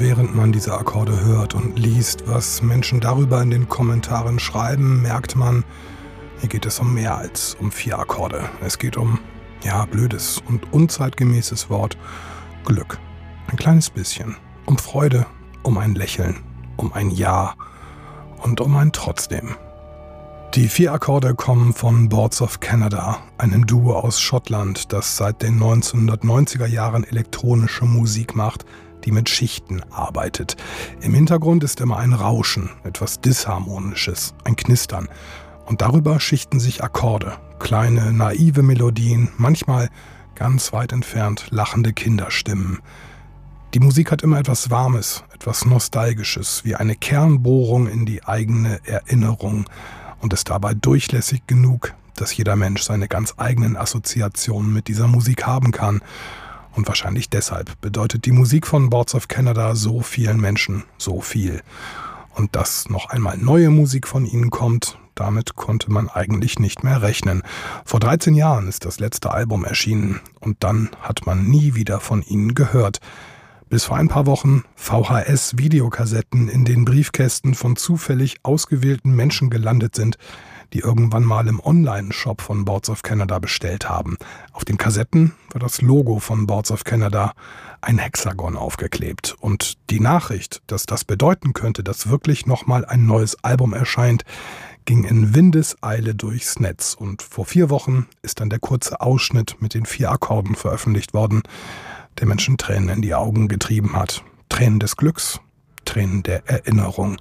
während man diese Akkorde hört und liest, was Menschen darüber in den Kommentaren schreiben, merkt man, hier geht es um mehr als um 4 Akkorde. Es geht um, blödes und unzeitgemäßes Wort, Glück. Ein kleines bisschen. Um Freude, um ein Lächeln, um ein Ja und um ein Trotzdem. Die 4 Akkorde kommen von Boards of Canada, einem Duo aus Schottland, das seit den 1990er Jahren elektronische Musik macht, die mit Schichten arbeitet. Im Hintergrund ist immer ein Rauschen, etwas Disharmonisches, ein Knistern. Und darüber schichten sich Akkorde, kleine, naive Melodien, manchmal ganz weit entfernt lachende Kinderstimmen. Die Musik hat immer etwas Warmes, etwas Nostalgisches, wie eine Kernbohrung in die eigene Erinnerung und ist dabei durchlässig genug, dass jeder Mensch seine ganz eigenen Assoziationen mit dieser Musik haben kann. Und wahrscheinlich deshalb bedeutet die Musik von Boards of Canada so vielen Menschen so viel. Und dass noch einmal neue Musik von ihnen kommt, damit konnte man eigentlich nicht mehr rechnen. Vor 13 Jahren ist das letzte Album erschienen und dann hat man nie wieder von ihnen gehört. Bis vor ein paar Wochen VHS-Videokassetten in den Briefkästen von zufällig ausgewählten Menschen gelandet sind, die irgendwann mal im Online-Shop von Boards of Canada bestellt haben. Auf den Kassetten war das Logo von Boards of Canada, ein Hexagon, aufgeklebt. Und die Nachricht, dass das bedeuten könnte, dass wirklich nochmal ein neues Album erscheint, ging in Windeseile durchs Netz. Und vor 4 Wochen ist dann der kurze Ausschnitt mit den 4 Akkorden veröffentlicht worden, der Menschen Tränen in die Augen getrieben hat. Tränen des Glücks, Tränen der Erinnerung.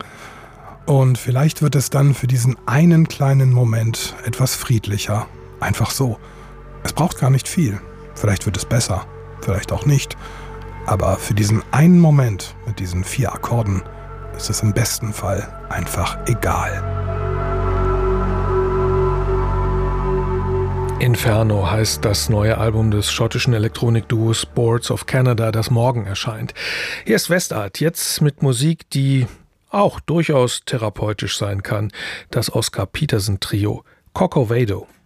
Und vielleicht wird es dann für diesen einen kleinen Moment etwas friedlicher. Einfach so. Es braucht gar nicht viel. Vielleicht wird es besser, vielleicht auch nicht. Aber für diesen einen Moment mit diesen 4 Akkorden ist es im besten Fall einfach egal. Inferno heißt das neue Album des schottischen Elektronikduos Boards of Canada, das morgen erscheint. Hier ist Westart, jetzt mit Musik, die auch durchaus therapeutisch sein kann. Das Oscar Peterson Trio, Corcovado.